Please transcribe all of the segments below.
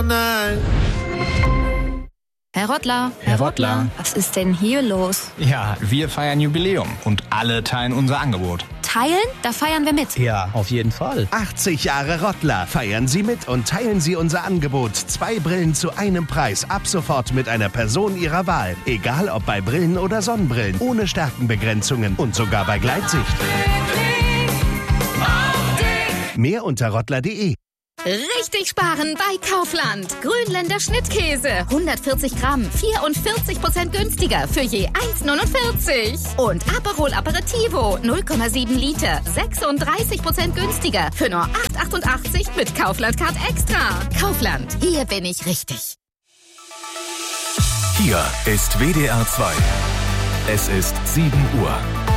Nein. Herr Rottler, was ist denn hier los? Ja, wir feiern Jubiläum und alle teilen unser Angebot. Teilen? Da feiern wir mit. Ja, auf jeden Fall. 80 Jahre Rottler. Feiern Sie mit und teilen Sie unser Angebot. 2 Brillen zu einem Preis. Ab sofort mit einer Person Ihrer Wahl. Egal ob bei Brillen oder Sonnenbrillen. Ohne Stärkenbegrenzungen und sogar bei Gleitsicht. Mehr unter rottler.de. Richtig sparen bei Kaufland. Grünländer Schnittkäse. 140 Gramm, 44% günstiger für je 1,49. Und Aperol Aperitivo, 0,7 Liter, 36% günstiger für nur 8,88 mit Kaufland Card Extra. Kaufland, hier bin ich richtig. Hier ist WDR 2. Es ist 7 Uhr.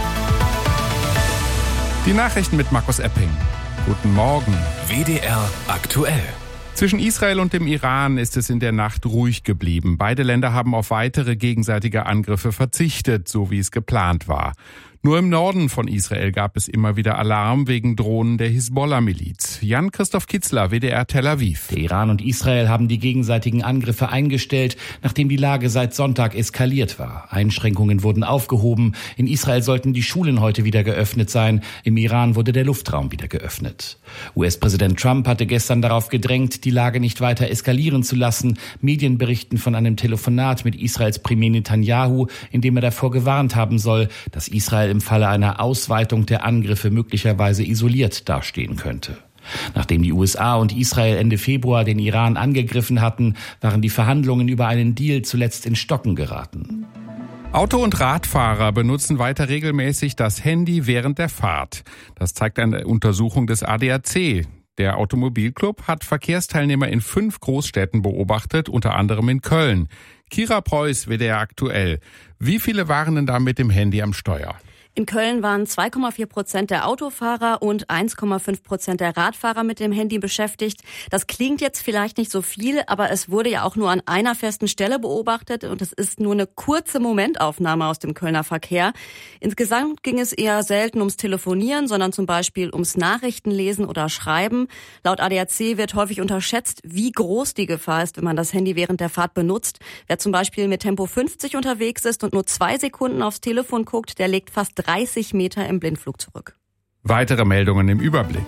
Die Nachrichten mit Markus Epping. Guten Morgen. WDR aktuell. Zwischen Israel und dem Iran ist es in der Nacht ruhig geblieben. Beide Länder haben auf weitere gegenseitige Angriffe verzichtet, so wie es geplant war. Nur im Norden von Israel gab es immer wieder Alarm wegen Drohnen der Hisbollah-Miliz. Jan-Christoph Kitzler, WDR Tel Aviv. Der Iran und Israel haben die gegenseitigen Angriffe eingestellt, nachdem die Lage seit Sonntag eskaliert war. Einschränkungen wurden aufgehoben. In Israel sollten die Schulen heute wieder geöffnet sein. Im Iran wurde der Luftraum wieder geöffnet. US-Präsident Trump hatte gestern darauf gedrängt, die Lage nicht weiter eskalieren zu lassen. Medien berichten von einem Telefonat mit Israels Premier Netanyahu, in dem er davor gewarnt haben soll, dass Israel im Falle einer Ausweitung der Angriffe möglicherweise isoliert dastehen könnte. Nachdem die USA und Israel Ende Februar den Iran angegriffen hatten, waren die Verhandlungen über einen Deal zuletzt in Stocken geraten. Auto- und Radfahrer benutzen weiter regelmäßig das Handy während der Fahrt. Das zeigt eine Untersuchung des ADAC. Der Automobilclub hat Verkehrsteilnehmer in 5 Großstädten beobachtet, unter anderem in Köln. Kira Preuß, WDR aktuell. Wie viele waren denn da mit dem Handy am Steuer? In Köln waren 2,4% der Autofahrer und 1,5% der Radfahrer mit dem Handy beschäftigt. Das klingt jetzt vielleicht nicht so viel, aber es wurde ja auch nur an einer festen Stelle beobachtet und es ist nur eine kurze Momentaufnahme aus dem Kölner Verkehr. Insgesamt ging es eher selten ums Telefonieren, sondern zum Beispiel ums Nachrichtenlesen oder Schreiben. Laut ADAC wird häufig unterschätzt, wie groß die Gefahr ist, wenn man das Handy während der Fahrt benutzt. Wer zum Beispiel mit Tempo 50 unterwegs ist und nur 2 Sekunden aufs Telefon guckt, der legt fast 30 Meter im Blindflug zurück. Weitere Meldungen im Überblick.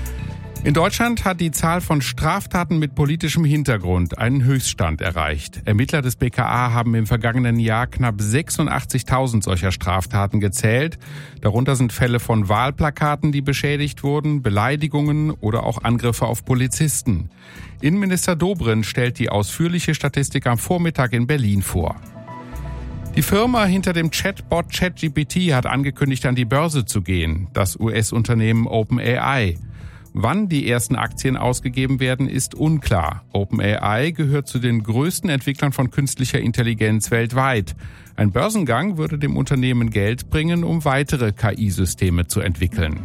In Deutschland hat die Zahl von Straftaten mit politischem Hintergrund einen Höchststand erreicht. Ermittler des BKA haben im vergangenen Jahr knapp 86.000 solcher Straftaten gezählt. Darunter sind Fälle von Wahlplakaten, die beschädigt wurden, Beleidigungen oder auch Angriffe auf Polizisten. Innenminister Dobrindt stellt die ausführliche Statistik am Vormittag in Berlin vor. Die Firma hinter dem Chatbot ChatGPT hat angekündigt, an die Börse zu gehen, das US-Unternehmen OpenAI. Wann die ersten Aktien ausgegeben werden, ist unklar. OpenAI gehört zu den größten Entwicklern von künstlicher Intelligenz weltweit. Ein Börsengang würde dem Unternehmen Geld bringen, um weitere KI-Systeme zu entwickeln.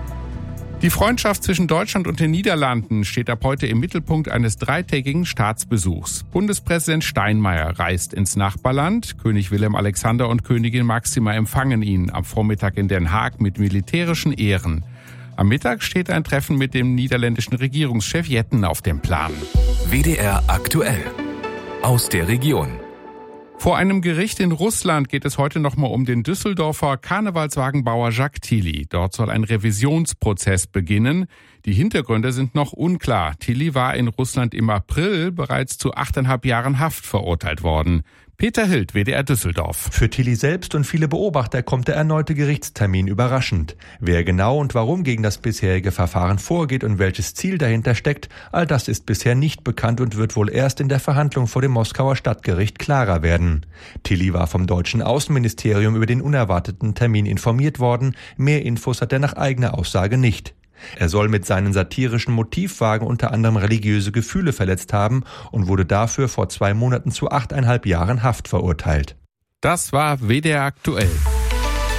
Die Freundschaft zwischen Deutschland und den Niederlanden steht ab heute im Mittelpunkt eines 3-tägigen Staatsbesuchs. Bundespräsident Steinmeier reist ins Nachbarland. König Willem Alexander und Königin Maxima empfangen ihn am Vormittag in Den Haag mit militärischen Ehren. Am Mittag steht ein Treffen mit dem niederländischen Regierungschef Jetten auf dem Plan. WDR aktuell. Aus der Region. Vor einem Gericht in Russland geht es heute nochmal um den Düsseldorfer Karnevalswagenbauer Jacques Tilly. Dort soll ein Revisionsprozess beginnen. Die Hintergründe sind noch unklar. Tilly war in Russland im April bereits zu 8,5 Jahren Haft verurteilt worden. Peter Hild, WDR Düsseldorf. Für Tilly selbst und viele Beobachter kommt der erneute Gerichtstermin überraschend. Wer genau und warum gegen das bisherige Verfahren vorgeht und welches Ziel dahinter steckt, all das ist bisher nicht bekannt und wird wohl erst in der Verhandlung vor dem Moskauer Stadtgericht klarer werden. Tilly war vom deutschen Außenministerium über den unerwarteten Termin informiert worden. Mehr Infos hat er nach eigener Aussage nicht. Er soll mit seinen satirischen Motivwagen unter anderem religiöse Gefühle verletzt haben und wurde dafür vor 2 Monaten zu 8,5 Jahren Haft verurteilt. Das war WDR aktuell.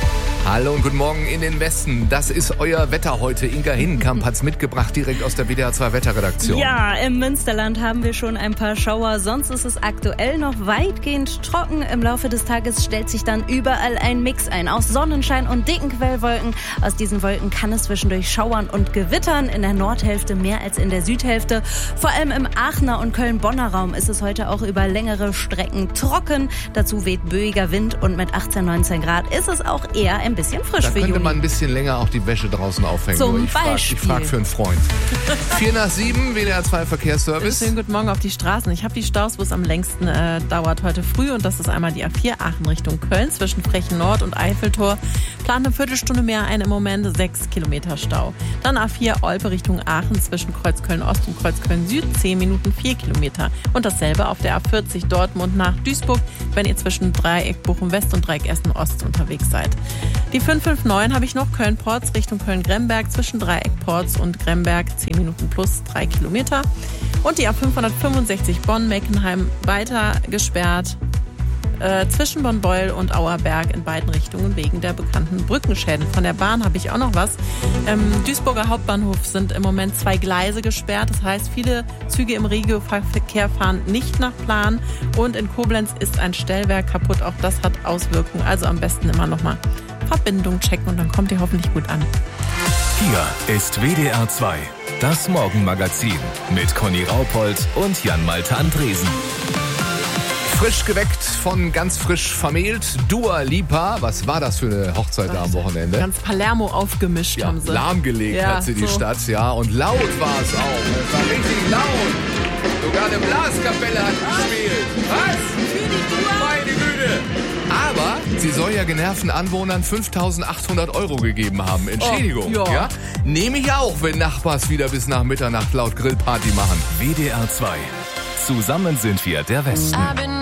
Hallo und guten Morgen in den Westen. Das ist euer Wetter heute. Inga Hindenkamp hat's mitgebracht, direkt aus der WDR 2 Wetterredaktion. Ja, im Münsterland haben wir schon ein paar Schauer. Sonst ist es aktuell noch weitgehend trocken. Im Laufe des Tages stellt sich dann überall ein Mix ein aus Sonnenschein und dicken Quellwolken. Aus diesen Wolken kann es zwischendurch schauern und gewittern. In der Nordhälfte mehr als in der Südhälfte. Vor allem im Aachener und Köln-Bonner Raum ist es heute auch über längere Strecken trocken. Dazu weht böiger Wind und mit 18, 19 Grad ist es auch eher ein bisschen frisch für Juni. Da könnte man ein bisschen länger auch die Wäsche draußen aufhängen. Zum Ich Beispiel. frage für einen Freund. 6:04, WDR 2 Verkehrsservice. Schönen guten Morgen auf die Straßen. Ich habe die Staus, wo es am längsten dauert heute früh. Und das ist einmal die A4 Aachen Richtung Köln zwischen Frechen Nord und Eiffeltor. Plant eine Viertelstunde mehr ein, im Moment 6 Kilometer Stau. Dann A4 Olpe Richtung Aachen zwischen Kreuzköln Ost und Kreuzköln Süd 10 Minuten 4 Kilometer. Und dasselbe auf der A40 Dortmund nach Duisburg, wenn ihr zwischen Dreieck Bochum West und Dreieck Essen Ost unterwegs seid. Die 559 habe ich noch, Köln-Porz Richtung Köln-Gremberg, zwischen Dreieck Porz und Gremberg, 10 Minuten plus 3 Kilometer. Und die A565 Bonn-Meckenheim weiter gesperrt, zwischen Bonn-Beul und Auerberg in beiden Richtungen wegen der bekannten Brückenschäden. Von der Bahn habe ich auch noch was. Im Duisburger Hauptbahnhof sind im Moment 2 Gleise gesperrt. Das heißt, viele Züge im Regioverkehr fahren nicht nach Plan. Und in Koblenz ist ein Stellwerk kaputt. Auch das hat Auswirkungen. Also am besten immer noch mal Verbindung checken und dann kommt ihr hoffentlich gut an. Hier ist WDR 2, das Morgenmagazin mit Conny Raupold und Jan-Malte Andresen. Frisch geweckt, von ganz frisch vermählt. Dua Lipa, was war das für eine Hochzeit da am Wochenende? Ganz Palermo aufgemischt haben sie. Lahmgelegt hat sie die Stadt, ja. Und laut war es auch. Es war richtig laut. Sogar eine Blaskapelle hat gespielt. Was? Für die Dua? Meine Güte. Aber sie soll ja genervten Anwohnern 5.800 € gegeben haben. Entschädigung. Oh, ja. Nehme ich auch, wenn Nachbars wieder bis nach Mitternacht laut Grillparty machen. WDR 2. Zusammen sind wir der Westen.